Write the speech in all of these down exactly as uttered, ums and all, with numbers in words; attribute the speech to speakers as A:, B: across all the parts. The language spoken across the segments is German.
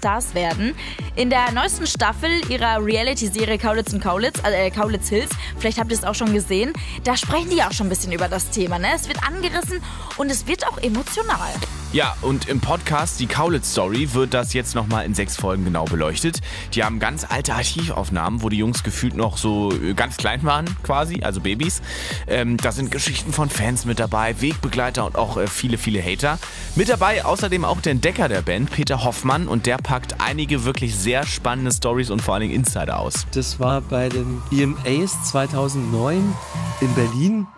A: Stars werden. In der neuesten Staffel ihrer Reality-Serie Kaulitz und Kaulitz, äh, Kaulitz Hills, vielleicht habt ihr es auch schon gesehen, da sprechen die auch schon ein bisschen über das Thema. Ne? Es wird angerissen und es wird auch emotional.
B: Ja, und im Podcast Die Kaulitz Story wird das jetzt nochmal in sechs Folgen genau beleuchtet. Die haben ganz alte Archivaufnahmen, wo die Jungs gefühlt noch so ganz klein waren quasi, also Babys. Ähm, da sind Geschichten von Fans mit dabei, Wegbegleiter und auch äh, viele, viele Hater. Mit dabei außerdem auch der Entdecker der Band, Peter Hoffmann, und der packt einige wirklich sehr spannende Storys und vor allen Dingen Insider aus.
C: Das war bei den E M As zweitausendneun in Berlin.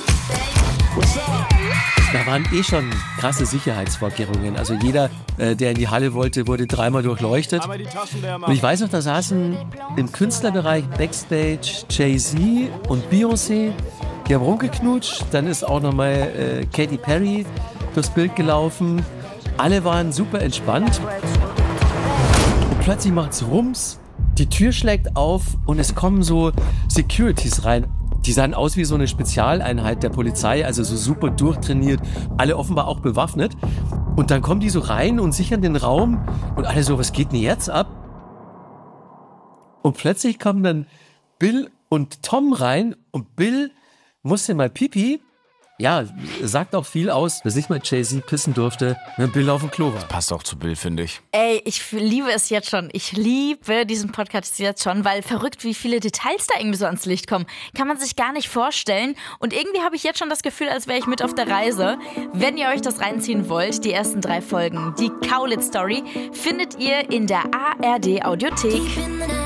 C: Da waren eh schon krasse Sicherheitsvorkehrungen. Also jeder, äh, der in die Halle wollte, wurde dreimal durchleuchtet. Und ich weiß noch, da saßen im Künstlerbereich Backstage Jay-Z und Beyoncé. Die haben rumgeknutscht. Dann ist auch nochmal äh, Katy Perry durchs Bild gelaufen. Alle waren super entspannt. Und plötzlich macht's Rums. Die Tür schlägt auf und es kommen so Securities rein. Die sahen aus wie so eine Spezialeinheit der Polizei, also so super durchtrainiert, alle offenbar auch bewaffnet. Und dann kommen die so rein und sichern den Raum und alle so, was geht denn jetzt ab? Und plötzlich kommen dann Bill und Tom rein und Bill musste mal Pipi. Ja, sagt auch viel aus, dass nicht mal Jay-Z pissen durfte, wenn Bill auf dem Klo war.
B: Passt auch zu Bill, finde ich.
A: Ey, ich liebe es jetzt schon. Ich liebe diesen Podcast jetzt schon, weil verrückt, wie viele Details da irgendwie so ans Licht kommen. Kann man sich gar nicht vorstellen. Und irgendwie habe ich jetzt schon das Gefühl, als wäre ich mit auf der Reise. Wenn ihr euch das reinziehen wollt, die ersten drei Folgen, die Kaulitz Story, findet ihr in der A R D Audiothek.